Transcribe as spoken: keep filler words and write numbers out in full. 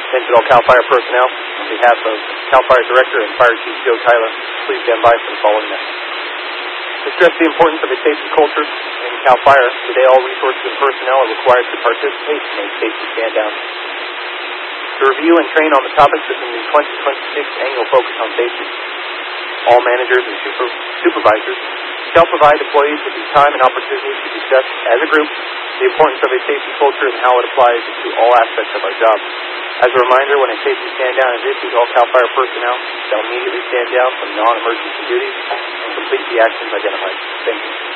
Attention all CAL FIRE personnel. On behalf of CAL FIRE Director and Fire Chief Joe Tyler, please stand by for the following message. To stress the importance of a safety culture in CAL FIRE, today all resources and personnel are required to participate in a safety stand-down. To review and train on the topics within the twenty twenty-six annual focus on safety, all managers and super, supervisors shall provide employees with the time and opportunity to discuss, as a group, the importance of a safety culture and how it applies to all aspects of our job. As a reminder, when a safety stand-down is issued, all CAL FIRE personnel shall immediately stand down from non-emergency duties and complete the actions identified. Thank you.